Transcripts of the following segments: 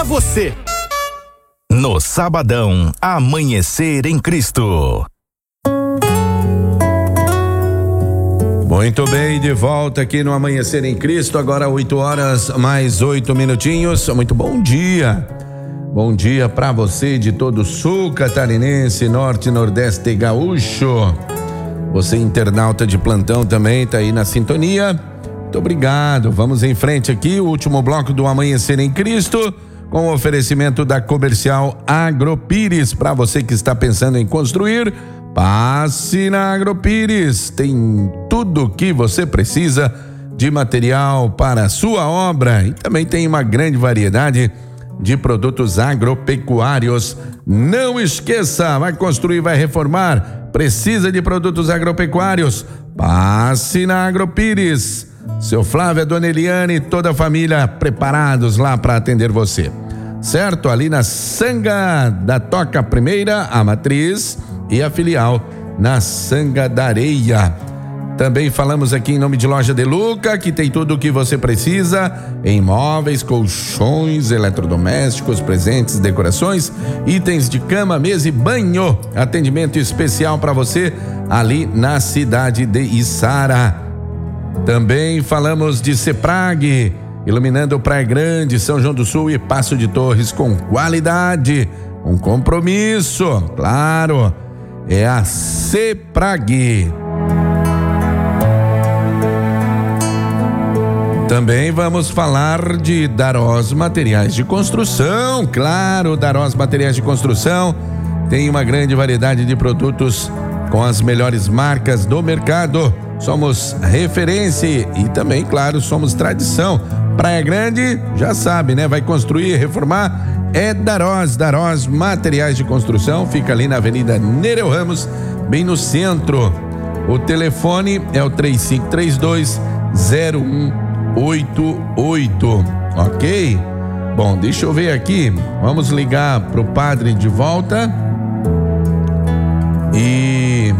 pra você. No Sabadão, Amanhecer em Cristo. Muito bem, de volta aqui no Amanhecer em Cristo, agora 8 horas mais 8 minutinhos. Muito bom dia. Bom dia para você de todo o sul catarinense, norte, nordeste e gaúcho. Você internauta de plantão também tá aí na sintonia. Muito obrigado. Vamos em frente aqui, o último bloco do Amanhecer em Cristo, com o oferecimento da Comercial Agropires. Para você que está pensando em construir, passe na Agropires. Tem tudo o que você precisa de material para a sua obra e também tem uma grande variedade de produtos agropecuários. Não esqueça, vai construir, vai reformar, precisa de produtos agropecuários, passe na Agropires. Seu Flávio, a dona Eliane e toda a família preparados lá para atender você, certo? Ali na Sanga da Toca Primeira, a matriz, e a filial na Sanga da Areia. Também falamos aqui em nome de Loja De Luca, que tem tudo o que você precisa em móveis, colchões, eletrodomésticos, presentes, decorações, itens de cama, mesa e banho. Atendimento especial para você ali na cidade de Içara. Também falamos de Ceprag, iluminando Praia Grande, São João do Sul e Passo de Torres com qualidade, um compromisso, claro, é a Ceprag. Também vamos falar de Darós Materiais de Construção, claro, Darós Materiais de Construção tem uma grande variedade de produtos com as melhores marcas do mercado. Somos referência e também, claro, somos tradição. Praia Grande, já sabe, né? Vai construir, reformar, é Darós Materiais de Construção, fica ali na Avenida Nereu Ramos, bem no centro. O telefone é o 3532-0188, ok? Bom, deixa eu ver aqui, vamos ligar pro padre de volta e...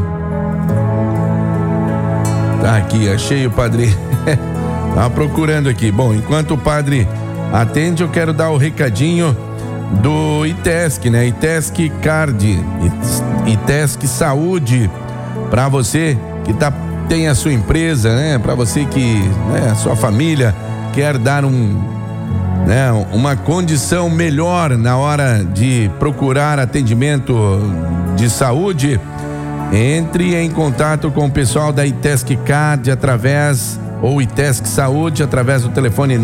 Tá aqui, achei o padre. Tava procurando aqui. Bom, enquanto o padre atende, eu quero dar o recadinho do ITESC, né? ITESC Card, ITESC Saúde, para você que tem a sua empresa, né? Para você que, né, a sua família quer dar uma condição melhor na hora de procurar atendimento de saúde. Entre em contato com o pessoal da ITESC Card ou ITESC Saúde através do telefone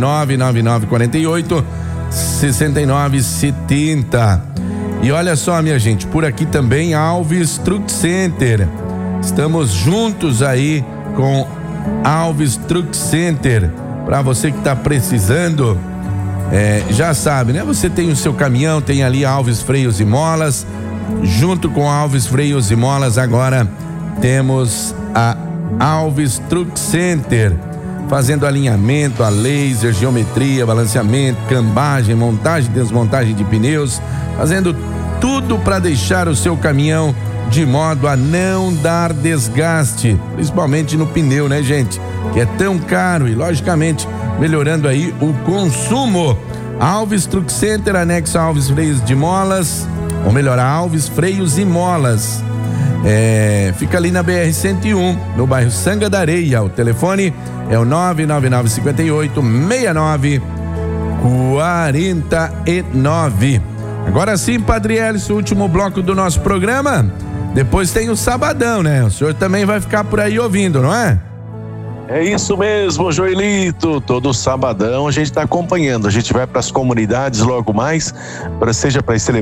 99948-6970. E olha só, minha gente, por aqui também Alves Truck Center. Estamos juntos aí com Alves Truck Center. Para você que está precisando, já sabe, né? Você tem o seu caminhão, tem ali Alves Freios e Molas. Junto com Alves Freios e Molas, agora temos a Alves Truck Center, fazendo alinhamento a laser, geometria, balanceamento, cambagem, montagem e desmontagem de pneus, fazendo tudo para deixar o seu caminhão de modo a não dar desgaste, principalmente no pneu, né, gente? Que é tão caro e, logicamente, melhorando aí o consumo. Alves Truck Center, anexo a Alves Freios de Molas, ou melhor, Alves Freios e Molas. Fica ali na BR-101, no bairro Sanga da Areia. O telefone é o 99958-6949. Agora sim, Padre Hélio, o último bloco do nosso programa. Depois tem o Sabadão, né? O senhor também vai ficar por aí ouvindo, não é? É isso mesmo, Joelito. Todo sabadão a gente está acompanhando. A gente vai para as comunidades logo mais, seja para